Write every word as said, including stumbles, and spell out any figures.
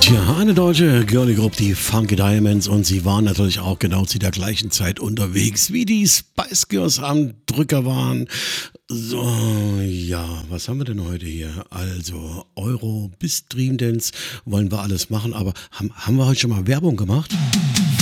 Ja, eine deutsche Girlie Group, die Funky Diamonds, und sie waren natürlich auch genau zu der gleichen Zeit unterwegs, wie die Spice Girls am Drücker waren. So, ja, was haben wir denn heute hier? Also, Euro bis Dream Dance wollen wir alles machen, aber haben, haben wir heute schon mal Werbung gemacht?